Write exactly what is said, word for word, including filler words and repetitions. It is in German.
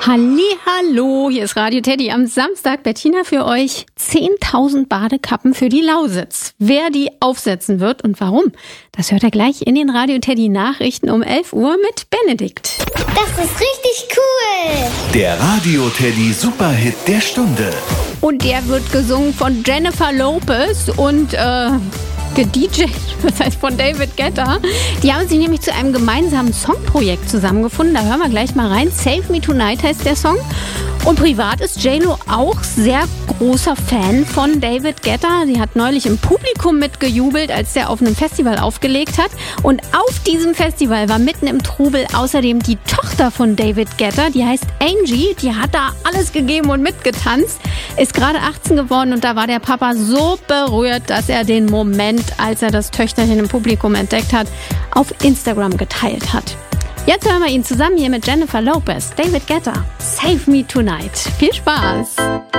Hallihallo, hier ist Radio Teddy. Am Samstag, Bettina, für euch zehntausend Badekappen für die Lausitz. Wer die aufsetzen wird und warum, das hört ihr gleich in den Radio Teddy Nachrichten um elf Uhr mit Benedikt. Das ist richtig cool. Der Radio Teddy Superhit der Stunde. Und der wird gesungen von Jennifer Lopez und äh, gedj, das heißt von David Guetta. Die haben sich nämlich zu einem gemeinsamen Songprojekt zusammengefunden. Da hören wir gleich mal rein. Save Me Tonight heißt der Song. Und privat ist J-Lo auch sehr großer Fan von David Guetta. Sie hat neulich im Publikum mitgejubelt, als der auf einem Festival aufgelegt hat. Und auf diesem Festival war mitten im Trubel außerdem die Tochter von David Guetta. Die heißt Angie. Die hat da alles gegeben und mitgetanzt. Ist gerade achtzehn geworden und da war der Papa so berührt, dass er den Moment, als er das Töchterchen im Publikum entdeckt hat, auf Instagram geteilt hat. Jetzt hören wir ihn zusammen hier mit Jennifer Lopez, David Guetta, Save Me Tonight. Viel Spaß!